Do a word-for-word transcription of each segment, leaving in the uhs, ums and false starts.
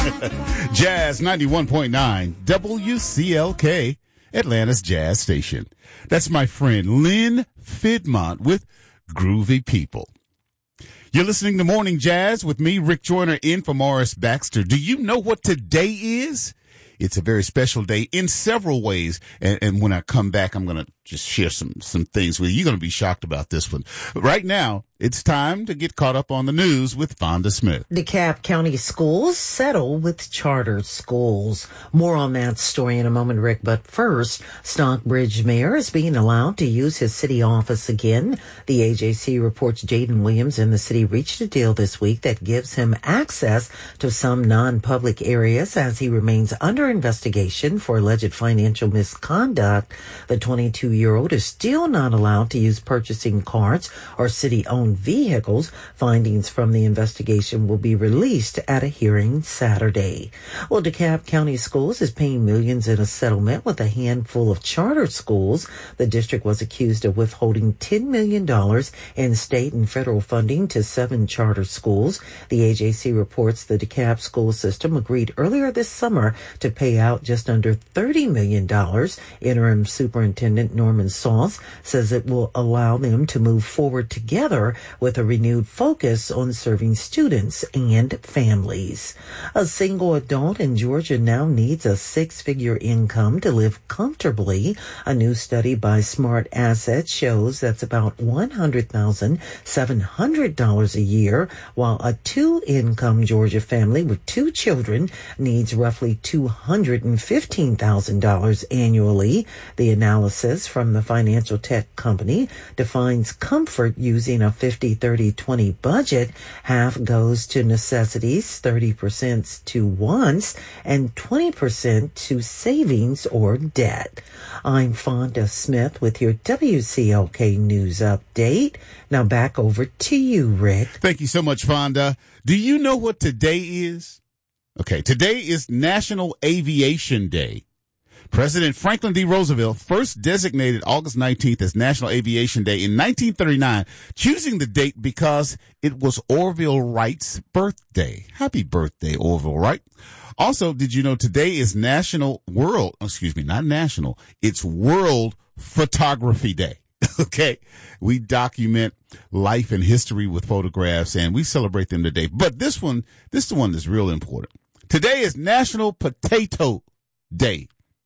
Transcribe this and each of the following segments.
Jazz ninety-one point nine, W C L K, Atlanta's Jazz Station. That's my friend Lynn Fidmont with Groovy People. You're listening to Morning Jazz with me, Rick Joyner, in for Morris Baxter. Do you know what today is? It's a very special day in several ways. And, and when I come back, I'm going to just share some, some things with you. You're going to be shocked about this one. But right now, it's time to get caught up on the news with Fonda Smith. DeKalb County schools settle with charter schools. More on that story in a moment, Rick. But first, Stockbridge Mayor is being allowed to use his city office again. The A J C reports Jaden Williams and the city reached a deal this week that gives him access to some non-public areas as he remains under investigation for alleged financial misconduct. The twenty-two-year-old is still not allowed to use purchasing cards or city-owned vehicles. Findings from the investigation will be released at a hearing Saturday. Well, DeKalb County Schools is paying millions in a settlement with a handful of charter schools. The district was accused of withholding ten million dollars in state and federal funding to seven charter schools. The A J C reports the DeKalb school system agreed earlier this summer to pay out just under thirty million dollars. Interim Superintendent Norman Sauce says it will allow them to move forward together with a renewed focus on serving students and families. A single adult in Georgia now needs a six-figure income to live comfortably. A new study by Smart Assets shows that's about one hundred thousand seven hundred dollars a year, while a two-income Georgia family with two children needs roughly two hundred fifteen thousand dollars annually. The analysis from the financial tech company defines comfort using a fifty thirty twenty budget. Half goes to necessities, thirty percent to wants, and twenty percent to savings or debt. I'm Fonda Smith with your W C L K News Update. Now back over to you, Rick. Thank you so much, Fonda. Do you know what today is? Okay, today is National Aviation Day. President Franklin D. Roosevelt first designated August nineteenth as National Aviation Day in nineteen thirty-nine, choosing the date because it was Orville Wright's birthday. Happy birthday, Orville Wright. Also, did you know today is National World, excuse me, not National, it's World Photography Day. Okay. We document life and history with photographs and we celebrate them today. But this one, this is the one that's real important. Today is National Potato Day.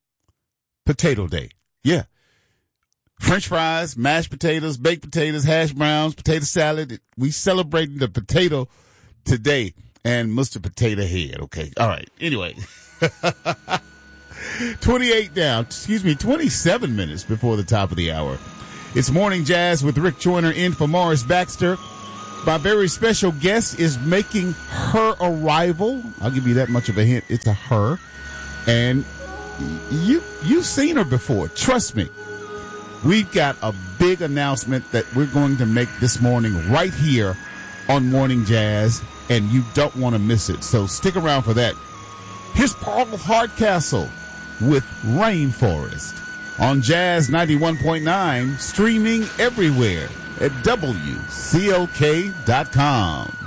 Potato Day. Yeah. French fries, mashed potatoes, baked potatoes, hash browns, potato salad. We celebrating the potato today and Mister Potato Head. Okay. All right. Anyway. twenty-eight down, excuse me, twenty-seven minutes before the top of the hour. It's Morning Jazz with Rick Joyner in for Morris Baxter. My very special guest is making her arrival. I'll give you that much of a hint. It's a her. And you, you've seen her before. Trust me. We've got a big announcement that we're going to make this morning right here on Morning Jazz, and you don't want to miss it. So stick around for that. Here's Paul Hardcastle with Rainforest on Jazz ninety-one point nine, streaming everywhere at W C L K dot com.